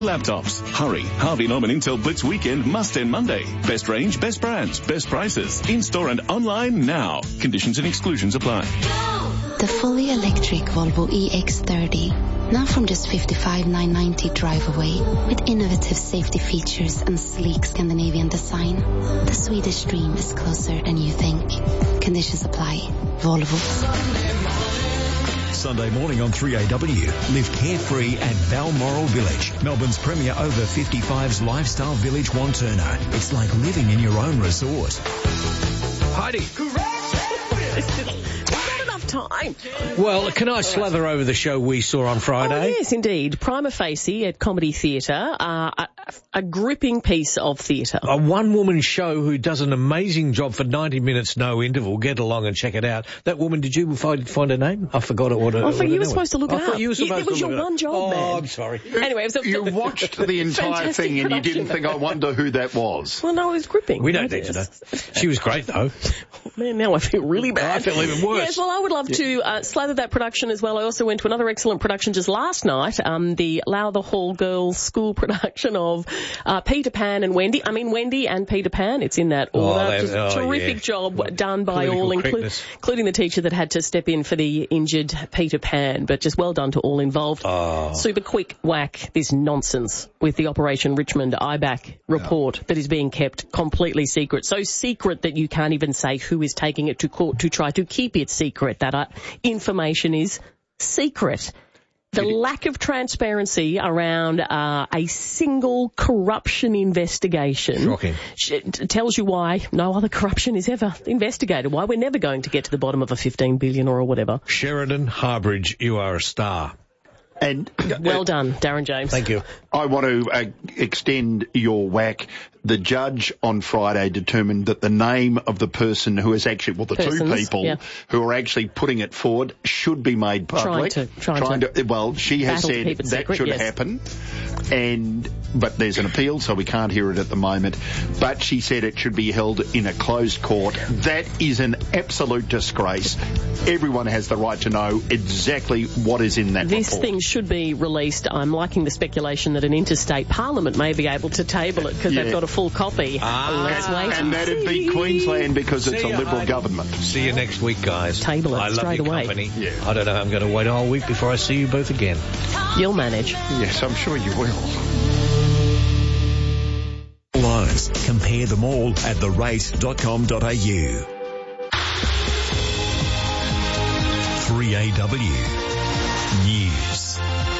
Laptops. Hurry. Harvey Norman Intel Blitz Weekend must end Monday. Best range, best brands, best prices. In-store and online now. Conditions and exclusions apply. The fully electric Volvo EX30. Now from just $55,990 drive away. With innovative safety features and sleek Scandinavian design. The Swedish dream is closer than you think. Conditions apply. Volvo. Sunday morning on 3AW. Live carefree at Balmoral Village, Melbourne's premier over 55's lifestyle village Wanturna. It's like living in your own resort. Heidi. Time. Well, can I slather over the show we saw on Friday? Oh, yes, indeed. Prima Facie at Comedy Theatre, a gripping piece of theatre. A one-woman show who does an amazing job for 90 minutes, no interval. Get along and check it out. That woman, did you find her name? I forgot it. I thought you were supposed to look it up. It was your one job, man. Oh, I'm sorry. Anyway, it was you watched the entire thing and you didn't think, I wonder who that was. Well, no, it was gripping. We don't need to know. She was great, though. Man, now I feel really bad. I feel even worse. Yes, well, I would love to slather that production as well. I also went to another excellent production just last night, the Lowther Hall Girls School production of Peter Pan and Wendy. I mean, Wendy and Peter Pan. It's in that order. Terrific job done by all, including the teacher that had to step in for the injured Peter Pan. But just well done to all involved. Super quick whack this nonsense with the Operation Richmond IBAC report that is being kept completely secret. So secret that you can't even say who is taking it to court to try to keep it secret. That information is secret. The lack of transparency around a single corruption investigation tells you why no other corruption is ever investigated, why we're never going to get to the bottom of a 15 billion or whatever. Sheridan Harbridge, you are a star. And well done, Darren James. Thank you. I want to extend your whack. The judge on Friday determined that the name of the person who is actually, well, the two people who are actually putting it forward should be made public. Trying to, well, she has said that secret, should happen. But there's an appeal, so we can't hear it at the moment. But she said it should be held in a closed court. That is an absolute disgrace. Everyone has the right to know exactly what is in that report. This thing should be released. I'm liking the speculation that an interstate parliament may be able to table it because they've got a full copy. Let's wait. And that'd be Queensland because it's a Liberal government. See you next week, guys. Table it straight away. Company. Yeah. I don't know. I'm going to wait a whole week before I see you both again. You'll manage. Yes, I'm sure you will. Loans. Compare them all at therate.com.au. 3AW News.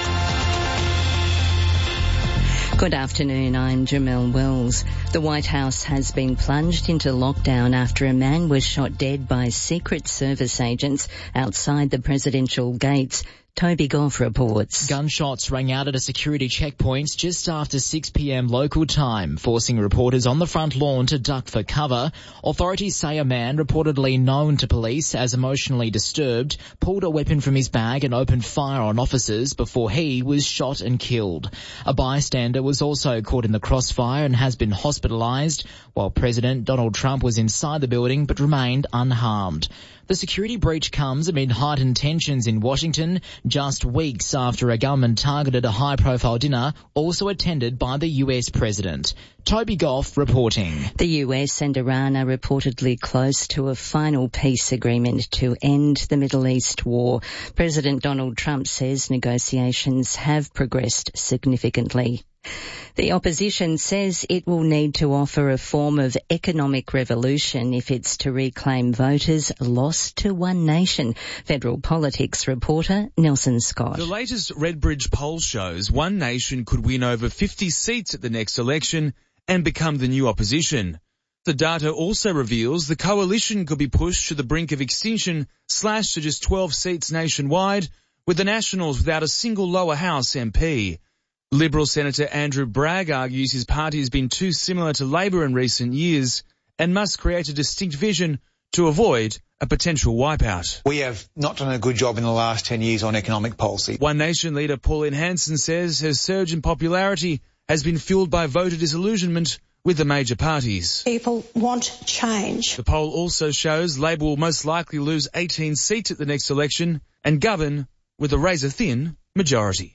Good afternoon, I'm Jamelle Wells. The White House has been plunged into lockdown after a man was shot dead by Secret Service agents outside the presidential gates. Toby Goff reports. Gunshots rang out at a security checkpoint just after 6 p.m. local time, forcing reporters on the front lawn to duck for cover. Authorities say a man reportedly known to police as emotionally disturbed pulled a weapon from his bag and opened fire on officers before he was shot and killed. A bystander was also caught in the crossfire and has been hospitalised, while President Donald Trump was inside the building but remained unharmed. The security breach comes amid heightened tensions in Washington, just weeks after a gunman targeted a high-profile dinner also attended by the US president. Toby Goff reporting. The US and Iran are reportedly close to a final peace agreement to end the Middle East war. President Donald Trump says negotiations have progressed significantly. The opposition says it will need to offer a form of economic revolution if it's to reclaim voters lost to One Nation. Federal politics reporter Nelson Scott. The latest Redbridge poll shows One Nation could win over 50 seats at the next election and become the new opposition. The data also reveals the coalition could be pushed to the brink of extinction, slashed to just 12 seats nationwide, with the Nationals without a single lower house MP. Liberal Senator Andrew Bragg argues his party has been too similar to Labor in recent years and must create a distinct vision to avoid a potential wipeout. We have not done a good job in the last 10 years on economic policy. One Nation leader Pauline Hanson says her surge in popularity has been fueled by voter disillusionment with the major parties. People want change. The poll also shows Labor will most likely lose 18 seats at the next election and govern with a razor-thin majority.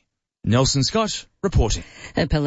Nelson Scott reporting.